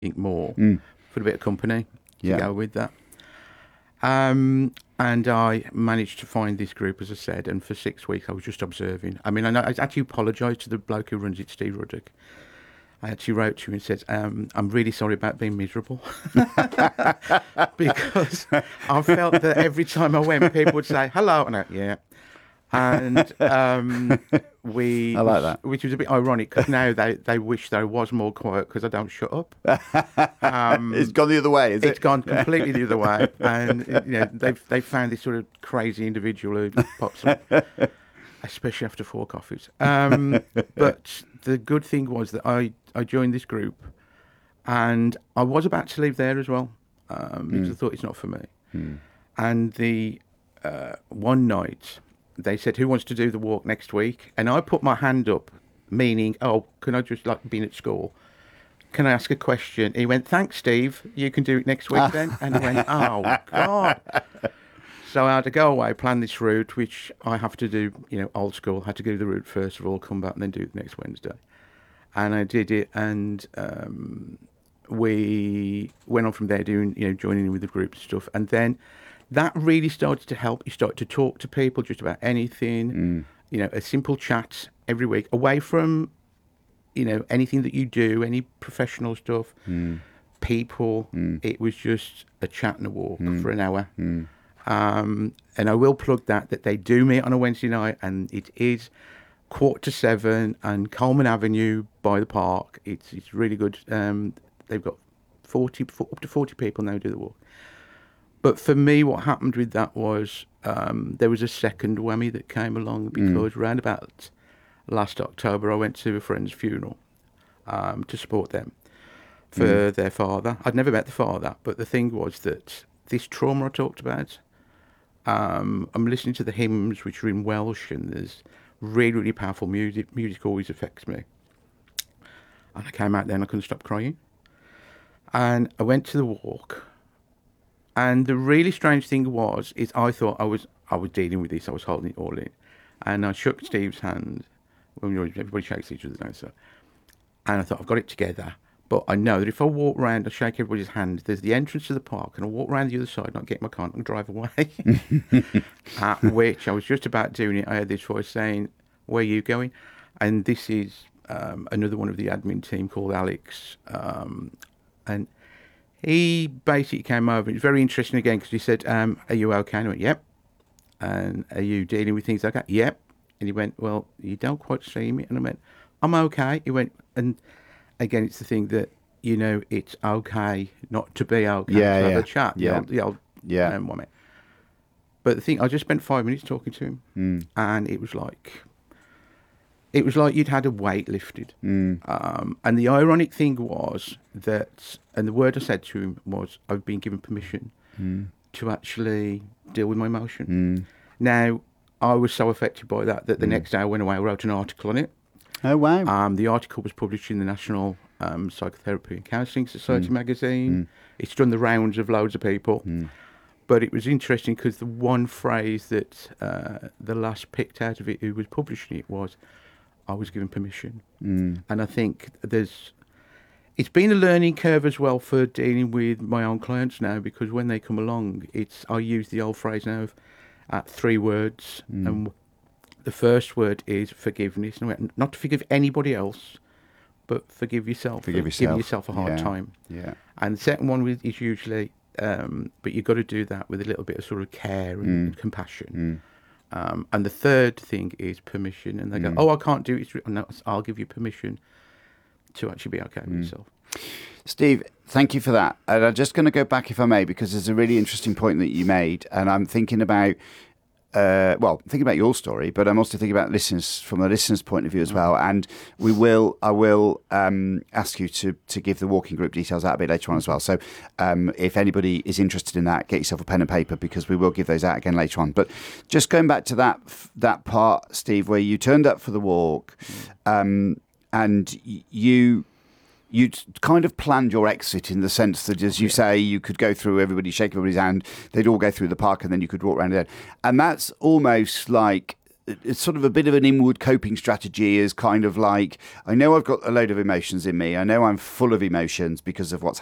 something more for a bit of company to go with that. And I managed to find this group, as I said, and for 6 weeks I was just observing. I mean, I actually apologised to the bloke who runs it, Steve Ruddock. I actually wrote to him and said, I'm really sorry about being miserable. Because I felt that every time I went, people would say, hello, and I, yeah. And I like that. which was a bit ironic because now they wish there was more quiet because I don't shut up. It's gone the other way, is it? It's gone completely the other way, and they've found this sort of crazy individual who pops up, especially after 4 coffees. But the good thing was that I joined this group, and I was about to leave there as well because I thought it's not for me. And the one night they said, who wants to do the walk next week? And I put my hand up, meaning, oh, can I just, like, being at school, can I ask a question? He went, thanks, Steve. You can do it next week then. And I went, oh, God. So I had to go away, plan this route, which I have to do, old school. I had to do the route first of all, come back and then do it next Wednesday. And I did it, and we went on from there doing, joining in with the group and stuff. And then that really started to help. You start to talk to people just about anything, a simple chat every week, away from, anything that you do, any professional stuff, people. It was just a chat and a walk for an hour. And I will plug that they do meet on a Wednesday night, and it is 6:45 and Coleman Avenue by the park. It's really good. They've got up to 40 people now do the walk. But for me, what happened with that was there was a second whammy that came along because round about last October, I went to a friend's funeral to support them for their father. I'd never met the father, but the thing was that this trauma I talked about, I'm listening to the hymns, which are in Welsh, and there's really, really powerful music. Music always affects me. And I came out there and I couldn't stop crying. And I went to the walk. And the really strange thing is I thought I was dealing with this. I was holding it all in. And I shook Steve's hand. Everybody shakes each other's hand. So. And I thought, I've got it together. But I know that if I walk around, I shake everybody's hand, there's the entrance to the park, and I walk around the other side and I get my car and drive away. At which I was just about doing it. I heard this voice saying, where are you going? And this is another one of the admin team called Alex. And he basically came over. It was very interesting again because he said, are you okay? And I went, yep. And are you dealing with things like that? Yep. And he went, well, you don't quite see me. And I went, I'm okay. He went, and again, it's the thing that, it's okay not to be okay. Yeah, to have yeah. a chat. The old woman. But the thing, I just spent 5 minutes talking to him. And it was like you'd had a weight lifted. And the ironic thing was that, and the word I said to him was, I've been given permission to actually deal with my emotion. Now, I was so affected by that the next day I went away, I wrote an article on it. Oh, wow. The article was published in the National Psychotherapy and Counselling Society magazine. It's done the rounds of loads of people. But it was interesting because the one phrase that the last picked out of it who was publishing it was, I was given permission. And I think it's been a learning curve as well for dealing with my own clients now, because when they come along, I use the old phrase now of 3 words. And the first word is forgiveness. Not to forgive anybody else, but forgive yourself. Giving yourself a hard time. Yeah. And the second one is usually, but you've got to do that with a little bit of sort of care and compassion. And the third thing is permission. And they go, oh, I can't do it. No, I'll give you permission to actually be okay with yourself. Steve, thank you for that. And I'm just going to go back, if I may, because there's a really interesting point that you made. And I'm thinking about, thinking about your story, but I'm also thinking about listeners from a listener's point of view as well. And I will ask you to give the walking group details out a bit later on as well. So if anybody is interested in that, get yourself a pen and paper, because we will give those out again later on. But just going back to that part, Steve, where you turned up for the walk, and you kind of planned your exit in the sense that, as you say, you could go through shake everybody's hand, they'd all go through the park, and then you could walk around there. And that's almost like it's sort of a bit of an inward coping strategy is kind of like, I know I've got a load of emotions in me. I know I'm full of emotions because of what's